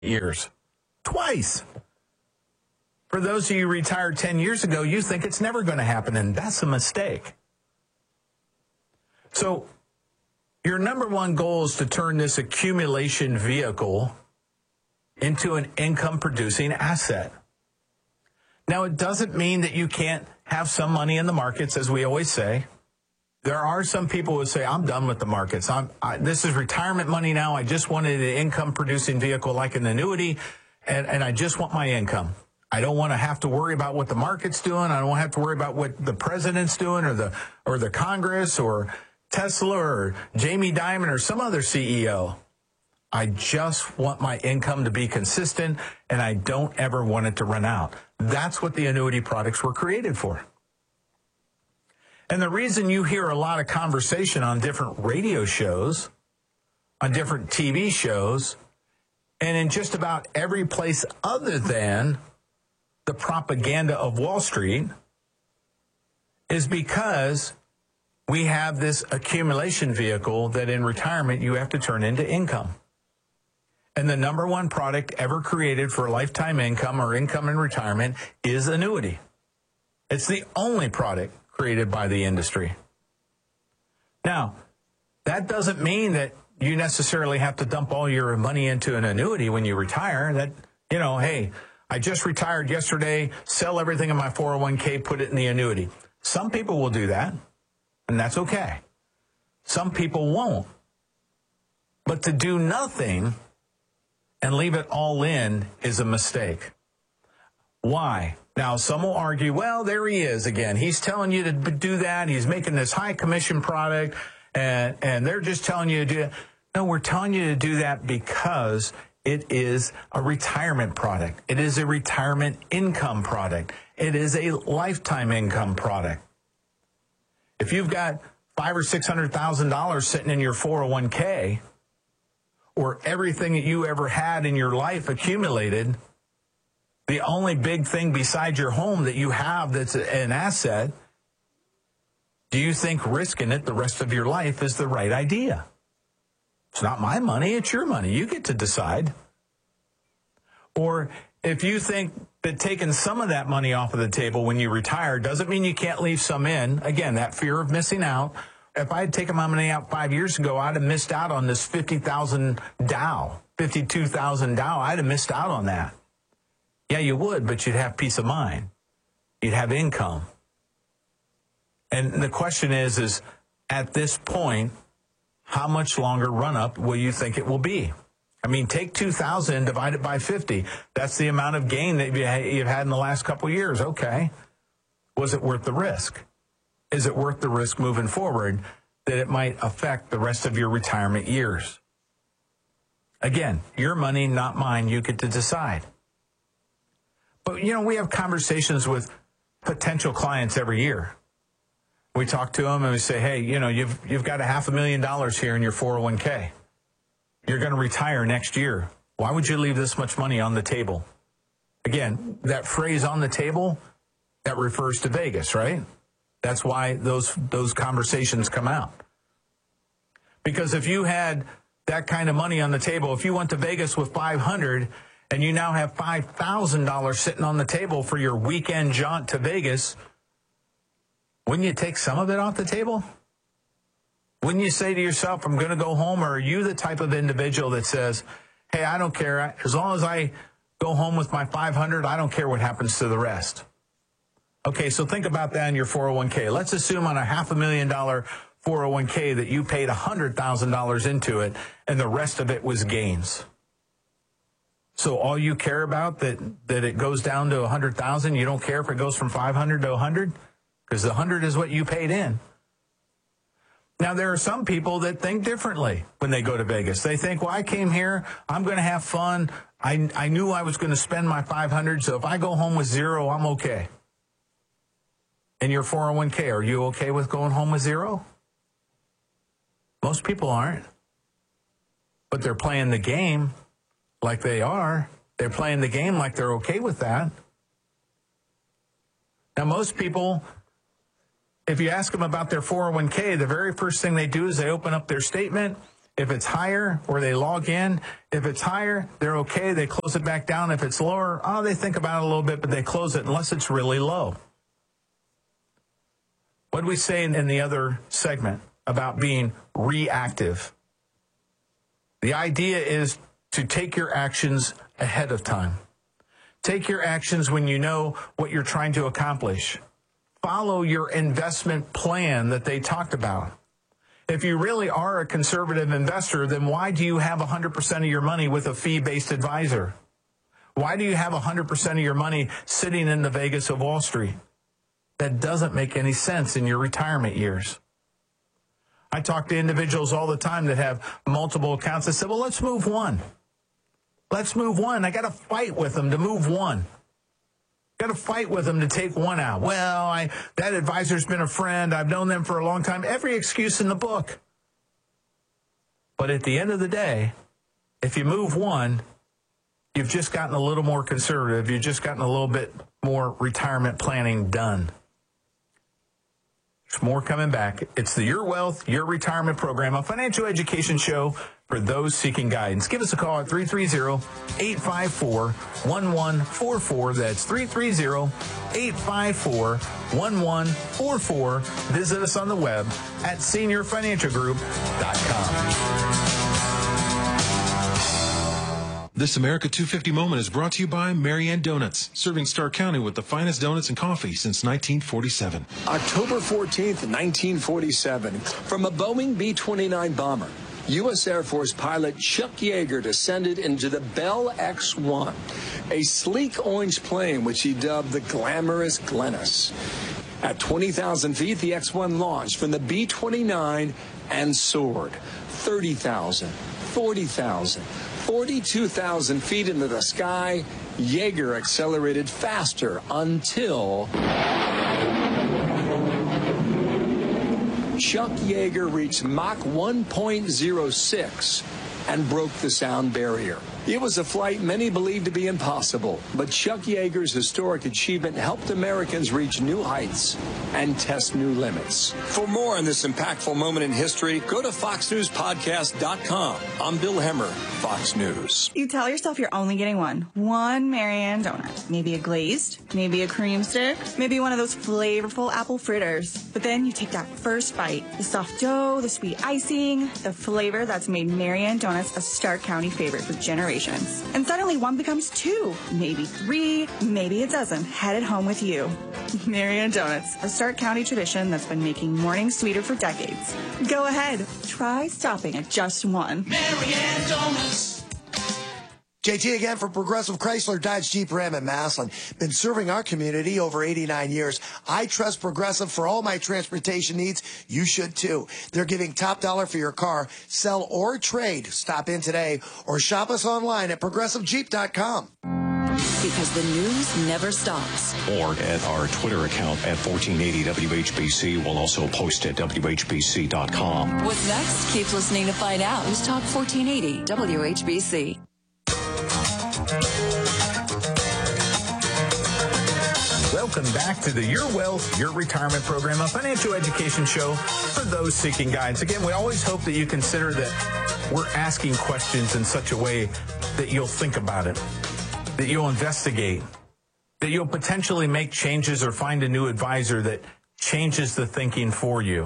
years. Twice. For those of you who retired 10 years ago, you think it's never going to happen, and that's a mistake. So your number one goal is to turn this accumulation vehicle into an income-producing asset. Now, it doesn't mean that you can't have some money in the markets, as we always say. There are some people who say, I'm done with the markets. This is retirement money now. I just wanted an income-producing vehicle like an annuity, and I just want my income. I don't want to have to worry about what the market's doing. I don't want to have to worry about what the president's doing or the Congress or Tesla or Jamie Dimon or some other CEO. I just want my income to be consistent, and I don't ever want it to run out. That's what the annuity products were created for. And the reason you hear a lot of conversation on different radio shows, on different TV shows, and in just about every place other than the propaganda of Wall Street is because we have this accumulation vehicle that in retirement you have to turn into income. And the number one product ever created for lifetime income or income in retirement is annuity. It's the only product created by the industry. Now, that doesn't mean that you necessarily have to dump all your money into an annuity when you retire. That, hey, I just retired yesterday, sell everything in my 401k, put it in the annuity. Some people will do that, and that's okay. Some people won't. But to do nothing and leave it all in is a mistake. Why? Now, some will argue, well, there he is again. He's telling you to do that. He's making this high commission product, and they're just telling you to do it. No, we're telling you to do that because it is a retirement product. It is a retirement income product. It is a lifetime income product. If you've got $500,000 or $600,000 sitting in your 401k, or everything that you ever had in your life accumulated, the only big thing besides your home that you have that's an asset, do you think risking it the rest of your life is the right idea? It's not my money, it's your money. You get to decide. Or if you think that taking some of that money off of the table when you retire doesn't mean you can't leave some in, again, that fear of missing out. If I had taken my money out 5 years ago, I'd have missed out on this 50,000 Dow, 52,000 Dow. I'd have missed out on that. Yeah, you would, but you'd have peace of mind. You'd have income. And the question is at this point, how much longer run-up will you think it will be? I mean, take 2,000, divide it by 50. That's the amount of gain that you've had in the last couple of years. Okay. Was it worth the risk? Is it worth the risk moving forward that it might affect the rest of your retirement years? Again, your money, not mine. You get to decide. But, we have conversations with potential clients every year. We talk to them and we say, hey, you've got $500,000 here in your 401k. You're going to retire next year. Why would you leave this much money on the table? Again, that phrase on the table, that refers to Vegas, right? That's why those conversations come out. Because if you had that kind of money on the table, if you went to Vegas with $500 and you now have $5,000 sitting on the table for your weekend jaunt to Vegas, wouldn't you take some of it off the table? Wouldn't you say to yourself, I'm going to go home? Or are you the type of individual that says, hey, I don't care. As long as I go home with my $500, I don't care what happens to the rest. Okay, so think about that in your 401k. Let's assume on a $500,000 401k that you paid $100,000 into it and the rest of it was gains. So all you care about that it goes down to 100,000, you don't care if it goes from 500 to 100? Because the 100 is what you paid in. Now, there are some people that think differently when they go to Vegas. They think, well, I came here, I'm going to have fun. I knew I was going to spend my 500, so if I go home with zero, I'm okay. In your 401k, are you okay with going home with zero? Most people aren't. But they're playing the game like they are. They're playing the game like they're okay with that. Now, most people, if you ask them about their 401k, the very first thing they do is they open up their statement. If it's higher, or they log in. If it's higher, they're okay. They close it back down. If it's lower, they think about it a little bit, but they close it unless it's really low. What did we say in the other segment about being reactive? The idea is to take your actions ahead of time. Take your actions when you know what you're trying to accomplish. Follow your investment plan that they talked about. If you really are a conservative investor, then why do you have 100% of your money with a fee-based advisor? Why do you have 100% of your money sitting in the Vegas of Wall Street? That doesn't make any sense in your retirement years. I talk to individuals all the time that have multiple accounts. I said, well, let's move one. Let's move one. I got to fight with them to move one. Got to fight with them to take one out. Well, that advisor's been a friend. I've known them for a long time. Every excuse in the book. But at the end of the day, if you move one, you've just gotten a little more conservative. You've just gotten a little bit more retirement planning done. There's more coming back. It's the Your Wealth, Your Retirement program, a financial education show for those seeking guidance. Give us a call at 330-854-1144. That's 330-854-1144. Visit us on the web at seniorfinancialgroup.com. This America 250 moment is brought to you by Marianne Donuts, serving Stark County with the finest donuts and coffee since 1947. October 14th, 1947, from a Boeing B-29 bomber, U.S. Air Force pilot Chuck Yeager descended into the Bell X-1, a sleek orange plane which he dubbed the glamorous Glennis. At 20,000 feet, the X-1 launched from the B-29 and soared 30,000, 40,000, 42,000 feet into the sky. Yeager accelerated faster until Chuck Yeager reached Mach 1.06 and broke the sound barrier. It was a flight many believed to be impossible, but Chuck Yeager's historic achievement helped Americans reach new heights and test new limits. For more on this impactful moment in history, go to FoxNewsPodcast.com. I'm Bill Hemmer, Fox News. You tell yourself you're only getting one Marianne donut. Maybe a glazed, maybe a cream stick, maybe one of those flavorful apple fritters. But then you take that first bite, the soft dough, the sweet icing, the flavor that's made Marianne Donuts a Stark County favorite for generations. And suddenly one becomes two, maybe three, maybe a dozen, headed home with you. Marianne Donuts, a Stark County tradition that's been making mornings sweeter for decades. Go ahead, try stopping at just one. Marianne Donuts. JT again for Progressive Chrysler Dodge Jeep Ram in Massillon. Been serving our community over 89 years. I trust Progressive for all my transportation needs. You should too. They're giving top dollar for your car. Sell or trade. Stop in today or shop us online at progressivejeep.com. Because the news never stops. Or at our Twitter account at 1480 WHBC. We'll also post at WHBC.com. What's next? Keep listening to find out. News Talk 1480 WHBC. Welcome back to the Your Wealth, Your Retirement program, a financial education show for those seeking guidance. Again, we always hope that you consider that we're asking questions in such a way that you'll think about it, that you'll investigate, that you'll potentially make changes or find a new advisor that changes the thinking for you.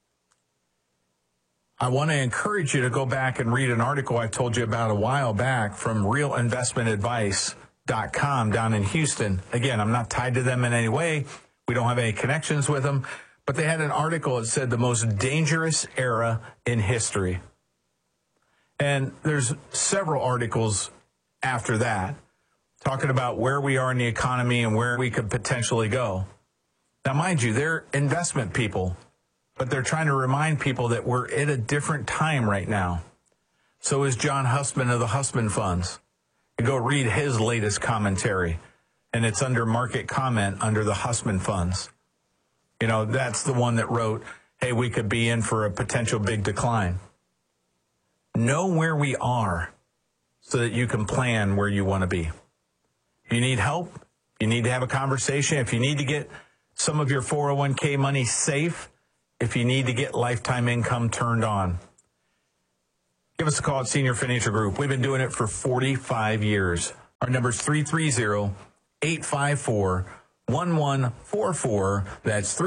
I want to encourage you to go back and read an article I told you about a while back from realinvestmentadvice.com down in Houston. Again, I'm not tied to them in any way. We don't have any connections with them. But they had an article that said the most dangerous era in history. And there's several articles after that talking about where we are in the economy and where we could potentially go. Now, mind you, they're investment people, but they're trying to remind people that we're at a different time right now. So is John Hussman of the Hussman Funds. You go read his latest commentary, and it's under market comment under the Hussman Funds. You know, that's the one that wrote, hey, we could be in for a potential big decline. Know where we are so that you can plan where you want to be. If you need help, you need to have a conversation. If you need to get some of your 401k money safe, if you need to get lifetime income turned on, Give us a call at Senior Financial Group. We've been doing it for 45 years. Our number is 330-854-1144. That's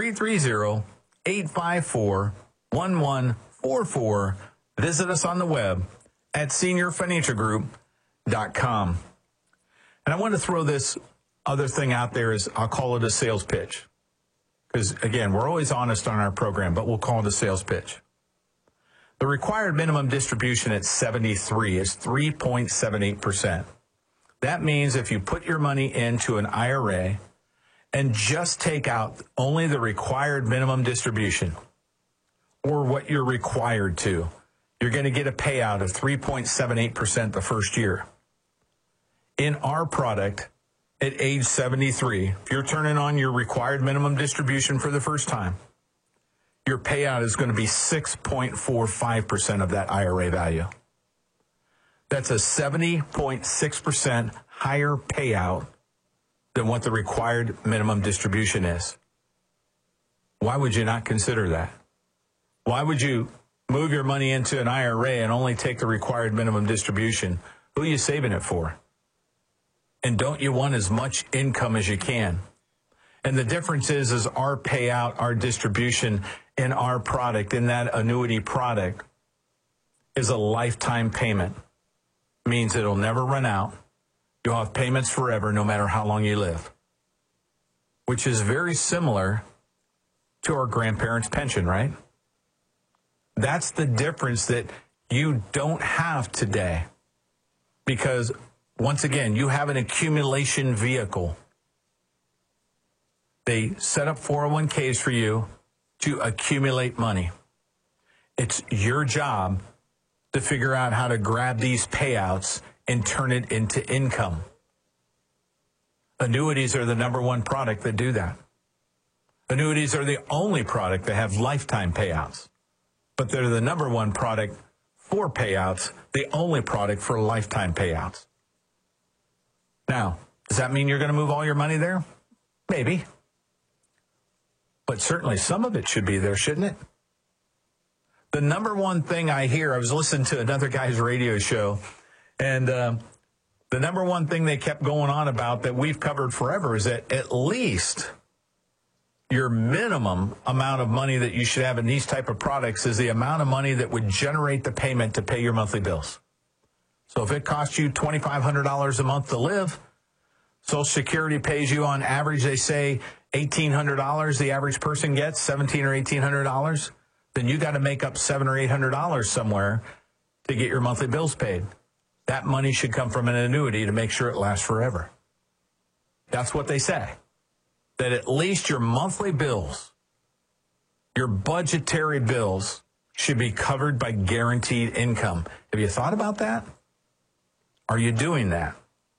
330-854-1144. Visit us on the web at seniorfinancialgroup.com. And I want to throw this other thing out there is I'll call it a sales pitch. Because, again, we're always honest on our program, but we'll call it a sales pitch. The required minimum distribution at 73 is 3.78%. That means if you put your money into an IRA and just take out only the required minimum distribution or what you're required to, you're going to get a payout of 3.78% the first year. In our product, at age 73, if you're turning on your required minimum distribution for the first time, your payout is going to be 6.45% of that IRA value. That's a 70.6% higher payout than what the required minimum distribution is. Why would you not consider that? Why would you move your money into an IRA and only take the required minimum distribution? Who are you saving it for? And don't you want as much income as you can? And the difference is our payout, our distribution in our product, in that annuity product, is a lifetime payment. Means it'll never run out. You'll have payments forever, no matter how long you live. Which is very similar to our grandparents' pension, right? That's the difference that you don't have today. Because, once again, you have an accumulation vehicle. They set up 401ks for you to accumulate money. It's your job to figure out how to grab these payouts and turn it into income. Annuities are the number one product that do that. Annuities are the only product that have lifetime payouts, but they're the number one product for payouts, the only product for lifetime payouts. Now, does that mean you're going to move all your money there? Maybe. But certainly some of it should be there, shouldn't it? The number one thing I hear, I was listening to another guy's radio show, and the number one thing they kept going on about that we've covered forever is that at least your minimum amount of money that you should have in these type of products is the amount of money that would generate the payment to pay your monthly bills. So if it costs you $2,500 a month to live, Social Security pays you on average, they say, $1,800 the average person gets, $1,700 or $1,800, then you got to make up $700 or $800 somewhere to get your monthly bills paid. That money should come from an annuity to make sure it lasts forever. That's what they say. That at least your monthly bills, your budgetary bills, should be covered by guaranteed income. Have you thought about that? Are you doing that?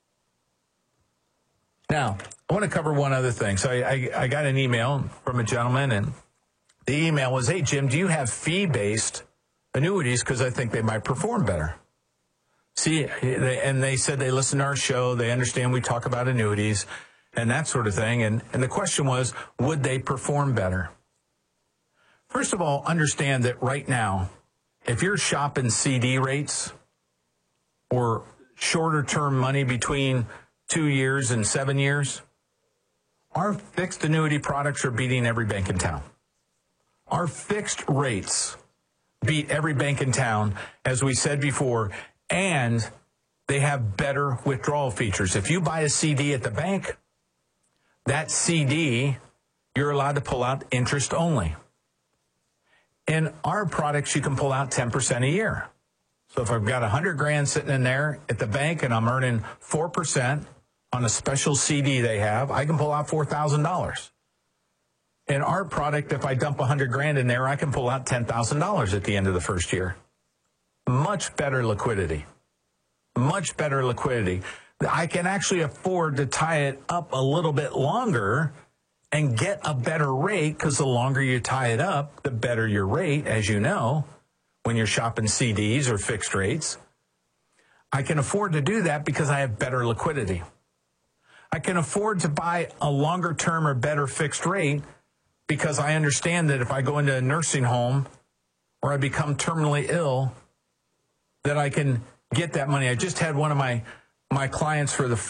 Now, I want to cover one other thing. So I got an email from a gentleman, and the email was, hey, Jim, do you have fee-based annuities? Because I think they might perform better. See, and they said they listen to our show. They understand we talk about annuities and that sort of thing. And the question was, would they perform better? First of all, understand that right now, if you're shopping CD rates or shorter term money between 2 years and 7 years, our fixed annuity products are beating every bank in town. Our fixed rates beat every bank in town, as we said before, and they have better withdrawal features. If you buy a CD at the bank, that CD, you're allowed to pull out interest only. In our products, you can pull out 10% a year. So if I've got $100,000 sitting in there at the bank and I'm earning 4% on a special CD they have, I can pull out $4,000. In our product, if I dump $100,000 in there, I can pull out $10,000 at the end of the first year. Much better liquidity. Much better liquidity. I can actually afford to tie it up a little bit longer and get a better rate, because the longer you tie it up, the better your rate, as you know, when you're shopping CDs or fixed rates. I can afford to do that because I have better liquidity. I can afford to buy a longer term or better fixed rate because I understand that if I go into a nursing home or I become terminally ill, that I can get that money. I just had one of my clients for the